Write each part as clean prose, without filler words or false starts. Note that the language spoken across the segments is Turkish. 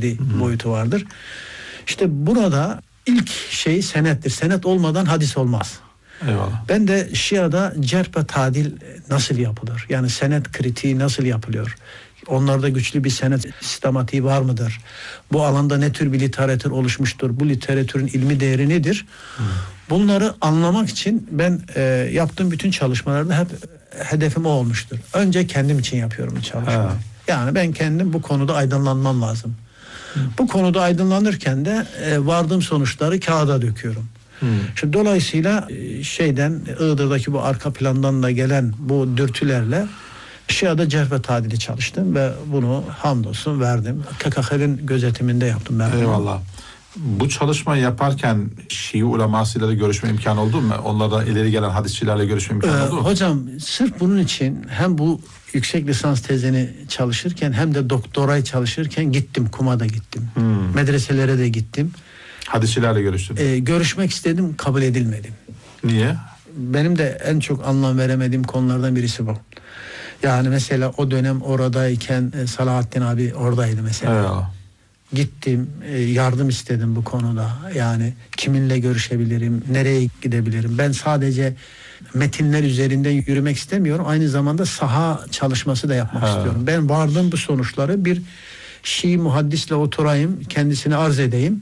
tevhidi boyutu vardır. İşte burada ilk şey senettir. Senet olmadan hadis olmaz. Eyvallah. Ben de Şia'da cerh ve tadil nasıl yapılır? Yani senet kritiği nasıl yapılıyor? Onlarda güçlü bir senet sistematiği var mıdır? Bu alanda ne tür bir literatür oluşmuştur? Bu literatürün ilmi değeri nedir? Bunları anlamak için ben yaptığım bütün çalışmalarda hep hedefim o olmuştur. Önce kendim için yapıyorum bu çalışmayı. Yani ben kendim bu konuda aydınlanmam lazım. Bu konuda aydınlanırken de vardığım sonuçları kağıda döküyorum. Şimdi dolayısıyla Iğdır'daki bu arka plandan da gelen bu dürtülerle Şia'da cerh ve tadili çalıştım ve bunu hamdolsun verdim. KKH'nin gözetiminde yaptım ben. Eyvallah. Bu çalışmayı yaparken Şii ulemasıyla da görüşme imkanı oldu mu? Onlarla ileri gelen hadisçilerle görüşme imkanı oldu mu? Hocam sırf bunun için hem bu yüksek lisans tezini çalışırken hem de doktorayı çalışırken gittim. Kuma'da gittim. Medreselere de gittim. Hadisçilerle görüştüm. Görüşmek istedim, kabul edilmedim. Niye? Benim de en çok anlam veremediğim konulardan birisi bu. Yani mesela o dönem oradayken Salahattin abi oradaydı mesela. Eyvallah. Gittim, yardım istedim bu konuda. Yani kiminle görüşebilirim, nereye gidebilirim? Ben sadece metinler üzerinden yürümek istemiyorum. Aynı zamanda saha çalışması da yapmak istiyorum. Ben vardığım bu sonuçları bir Şii muhaddisle oturayım, kendisine arz edeyim.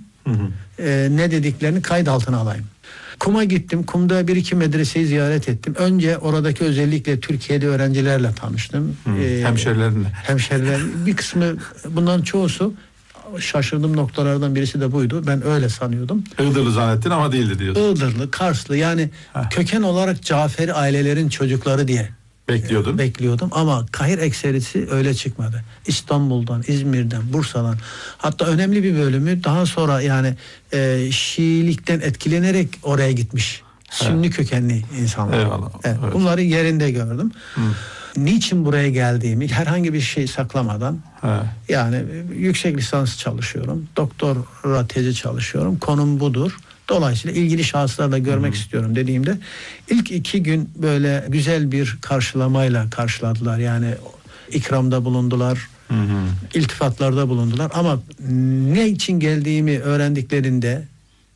Ne dediklerini kayıt altına alayım. Kum'a gittim. Kum'da bir iki medreseyi ziyaret ettim. Önce oradaki özellikle Türkiye'de öğrencilerle tanıştım. Hemşerilerinle. Hemşeriler. Bir kısmı, bunların çoğusu, şaşırdığım noktalardan birisi de buydu. Ben öyle sanıyordum. Iğdırlı zannettin ama değildi diyorsun. Iğdırlı, Karslı, yani köken olarak Caferi ailelerin çocukları diye bekliyordum ama Kahir ekserisi öyle çıkmadı. İstanbul'dan, İzmir'den, Bursa'dan, hatta önemli bir bölümü daha sonra yani Şiilikten etkilenerek oraya gitmiş. Sünni kökenli insanlar. Eyvallah. Evet. Bunları yerinde gördüm. Niçin buraya geldiğimi herhangi bir şey saklamadan, yani yüksek lisans çalışıyorum, doktora tezi çalışıyorum, konum budur. Dolayısıyla ilgili şahıslarla görmek istiyorum dediğimde ilk 2 gün böyle güzel bir karşılamayla karşıladılar. Yani ikramda bulundular, iltifatlarda bulundular ama ne için geldiğimi öğrendiklerinde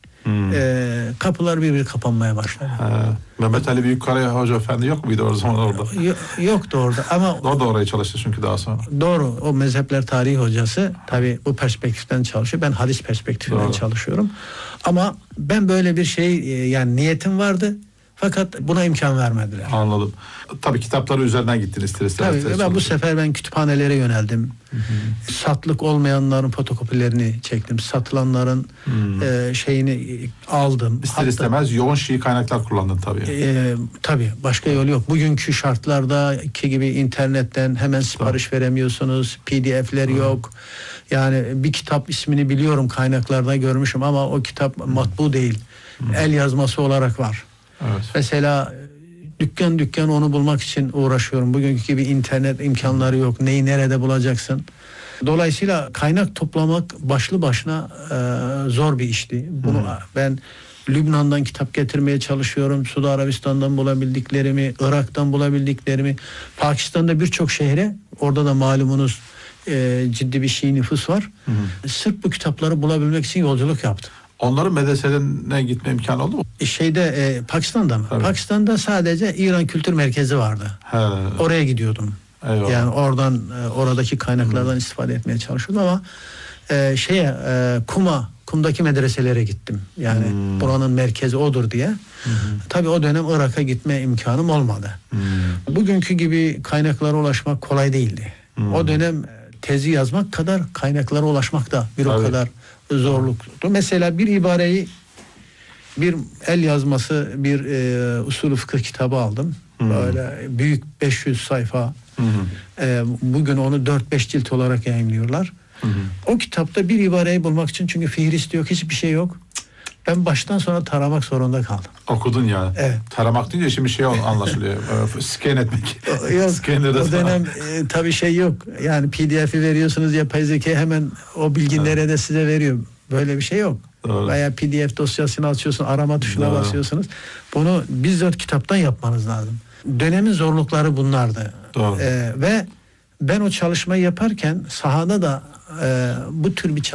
kapılar bir kapanmaya başladı. Mehmet Ali Büyükkaraya Hoca Efendi yok muydu o zaman orada? Yoktu orada ama o da oraya çalıştı çünkü daha sonra. Doğru, o mezhepler tarihi hocası tabii bu perspektiften çalışıyor. Ben hadis perspektifinden çalışıyorum. Ama ben böyle bir şey, yani niyetim vardı fakat buna imkan vermediler. Anladım. Tabii kitapları üzerinden gittin ister. Tabii bu sefer kütüphanelere yöneldim. Satlık olmayanların fotokopilerini çektim. Satılanların şeyini aldım. İster istemez yoğun Şii kaynaklar kullandın tabii. Tabii başka yol yok. Bugünkü şartlardaki gibi internetten hemen sipariş veremiyorsunuz. PDF'ler yok. Yani bir kitap ismini biliyorum, kaynaklarda görmüşüm ama o kitap matbu değil. El yazması olarak var. Evet. Mesela dükkan onu bulmak için uğraşıyorum. Bugünkü gibi internet imkanları yok. Neyi nerede bulacaksın? Dolayısıyla kaynak toplamak başlı başına zor bir işti. Bunu ben Lübnan'dan kitap getirmeye çalışıyorum. Suudi Arabistan'dan bulabildiklerimi, Irak'tan bulabildiklerimi, Pakistan'da birçok şehre, orada da malumunuz ciddi bir Şii nüfus var. Sırf bu kitapları bulabilmek için yolculuk yaptım. Onların medreselerine gitme imkanı oldu mu? Pakistan'da mı? Evet. Pakistan'da sadece İran Kültür Merkezi vardı. Oraya gidiyordum. Eyvallah. Yani oradaki kaynaklardan istifade etmeye çalışıyordum ama Kum'daki medreselere gittim. Yani buranın merkezi odur diye. Tabii o dönem Irak'a gitme imkanım olmadı. Bugünkü gibi kaynaklara ulaşmak kolay değildi. O dönem tezi yazmak kadar kaynaklara ulaşmak da o kadar zorluktu. Mesela bir ibareyi, bir el yazması bir usulü fıkıh kitabı aldım. Böyle büyük 500 sayfa. Bugün onu 4-5 cilt olarak yayınlıyorlar. O kitapta bir ibareyi bulmak için, çünkü fihrist yok, hiçbir şey yok. Ben baştan sona taramak zorunda kaldım. Okudun ya. Evet. Taramak deyince şimdi anlaşılıyor. Scan etmek. Yok. O dönem tabii yok. Yani PDF'i veriyorsunuz, yapay zeka hemen o bilgileri de size veriyor. Böyle bir şey yok. Doğru. Veya PDF dosyasını açıyorsun, arama tuşuna basıyorsunuz. Bunu bizzat kitaptan yapmanız lazım. Dönemin zorlukları bunlardı. Doğru. Ve ben o çalışmayı yaparken sahada da bu tür bir